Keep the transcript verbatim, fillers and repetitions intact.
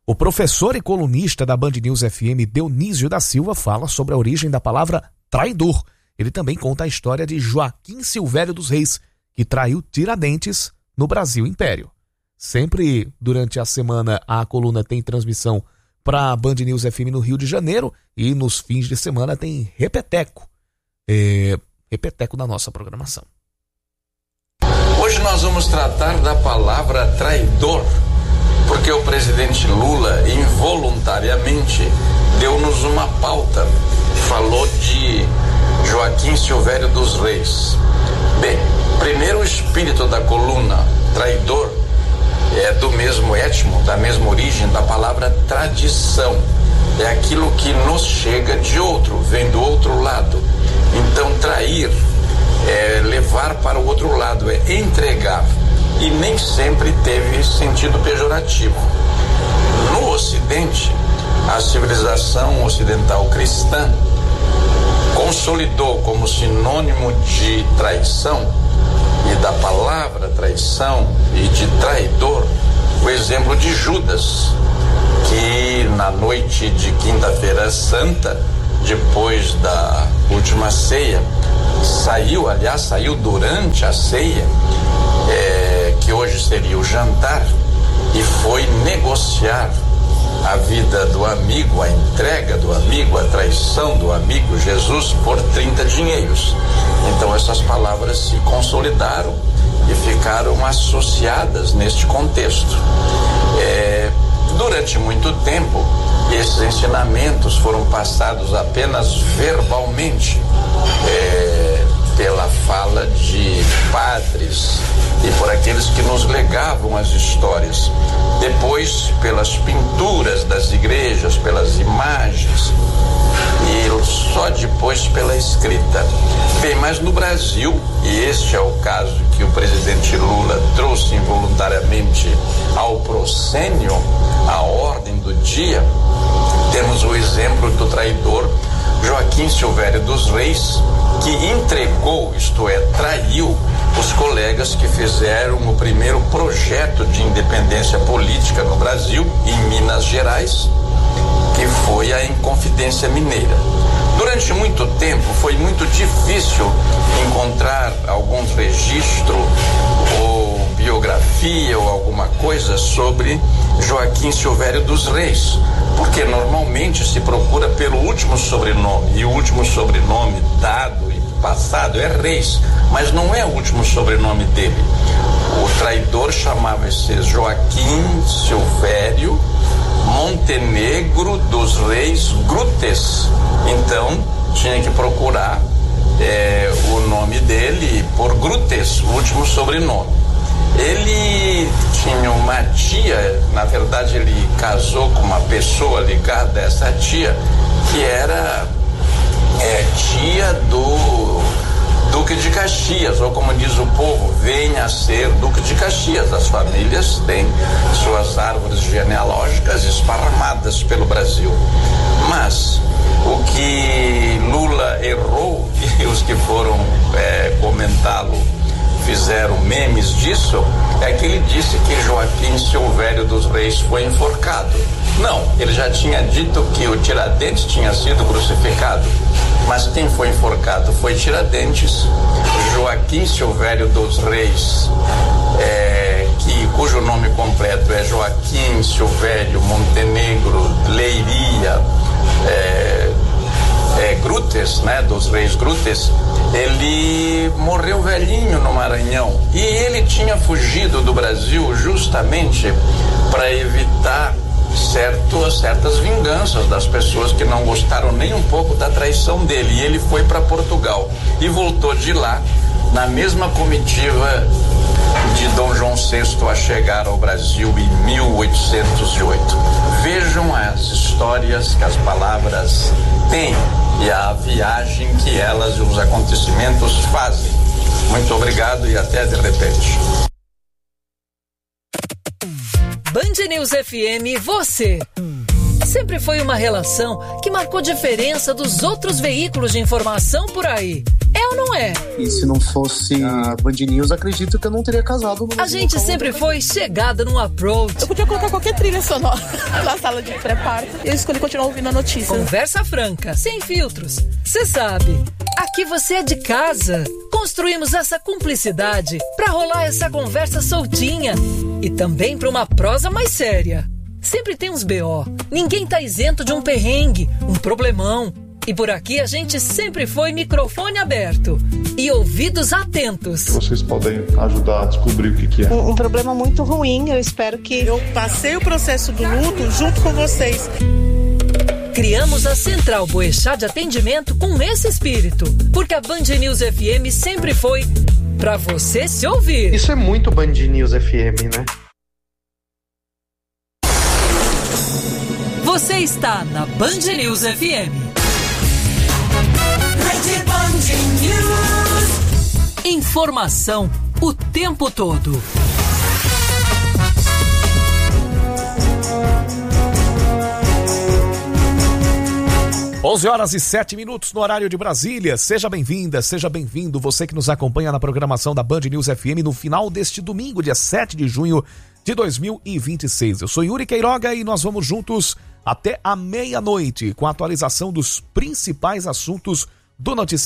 O professor e colunista da Band News F M, Dionísio da Silva, fala sobre a origem da palavra traidor. Ele também conta a história de Joaquim Silvério dos Reis, que traiu Tiradentes no Brasil Império. Sempre durante a semana a coluna tem transmissão para a Band News F M no Rio de Janeiro e nos fins de semana tem repeteco, é, repeteco da nossa programação. Hoje nós vamos tratar da palavra traidor, porque o presidente Lula involuntariamente deu-nos uma pauta, falou de Joaquim Silvério dos Reis. Bem, primeiro o espírito da coluna traidor é do mesmo etmo, da mesma origem da palavra tradição. É aquilo que nos chega de outro, vem do outro lado. Então trair é levar para o outro lado, é entregar. E nem sempre teve sentido pejorativo. No Ocidente, a civilização ocidental cristã consolidou como sinônimo de traição e da palavra traição e de traidor o exemplo de Judas, que na noite de quinta-feira santa, depois da última ceia, saiu, aliás, saiu durante a ceia, é, que hoje seria o jantar, e foi negociar a vida do amigo, a entrega do amigo, a traição do amigo Jesus por trinta dinheiros. Então essas palavras se consolidaram e ficaram associadas neste contexto. É, durante muito tempo, esses ensinamentos foram passados apenas verbalmente, é, pela fala de padres e por aqueles que nos legavam as histórias. Depois, pelas pinturas das igrejas, pelas imagens, e só depois pela escrita. Bem, mas no Brasil, e este é o caso que o presidente Lula trouxe involuntariamente ao proscênio, à ordem do dia, temos o exemplo do traidor Joaquim Silvério dos Reis, que entregou, isto é, traiu os colegas que fizeram o primeiro projeto de independência política no Brasil, em Minas Gerais, que foi a Inconfidência Mineira. Durante muito tempo foi muito difícil encontrar algum registro ou biografia ou alguma coisa sobre Joaquim Silvério dos Reis, porque normalmente se procura pelo último sobrenome, e o último sobrenome dado e passado é Reis, mas não é o último sobrenome dele. O traidor chamava-se Joaquim Silvério Montenegro dos Reis Grutes. Então tinha que procurar é, o nome dele por Grutes, o último sobrenome. Ele tinha uma tia, na verdade ele casou com uma pessoa ligada a essa tia, que era é, tia do Duque de Caxias, ou como diz o povo, venha a ser Duque de Caxias. As famílias têm suas árvores genealógicas esparramadas pelo Brasil. Mas o que Lula errou, e os que foram é, comentá-lo fizeram memes disso, é que ele disse que Joaquim Silvério dos Reis foi enforcado. Não, ele já tinha dito que o Tiradentes tinha sido crucificado, mas quem foi enforcado foi Tiradentes. Joaquim Silvério dos Reis, é, que, cujo nome completo é Joaquim Silvério Montenegro Leiria é, é, Grutes, né, dos Reis Grutes, ele morreu velhinho no Maranhão e ele tinha fugido do Brasil justamente para evitar certo, certas vinganças das pessoas que não gostaram nem um pouco da traição dele, e ele foi para Portugal e voltou de lá na mesma comitiva de Dom João sexto a chegar ao Brasil em mil oitocentos e oito. Vejam as histórias que as palavras têm e a viagem que elas e os acontecimentos fazem. Muito obrigado e até de repente. Band News F M, você. Sempre foi uma relação que marcou diferença dos outros veículos de informação por aí. É ou não é? E se não fosse a Band News, acredito que eu não teria casado. A gente sempre foi chegada no approach. Eu podia colocar qualquer trilha sonora na sala de pré-parto. Eu escolhi continuar ouvindo a notícia. Conversa franca, sem filtros. Você sabe, aqui você é de casa. Construímos essa cumplicidade pra rolar essa conversa soltinha. E também pra uma prosa mais séria. Sempre tem uns B O. Ninguém tá isento de um perrengue, um problemão. E por aqui a gente sempre foi microfone aberto e ouvidos atentos. Vocês podem ajudar a descobrir o que, que é. Um, um problema muito ruim, eu espero que... Eu passei o processo do luto junto com vocês. Criamos a Central Boechat de atendimento com esse espírito, porque a Band News F M sempre foi pra você se ouvir. Isso é muito Band News F M, né? Você está na Band News F M. Informação o tempo todo. onze horas e sete minutos no horário de Brasília. Seja bem-vinda, seja bem-vindo você que nos acompanha na programação da Band News F M no final deste domingo, dia sete de junho de dois mil e vinte e seis. Eu sou Yuri Queiroga e nós vamos juntos até a meia-noite com a atualização dos principais assuntos do noticiário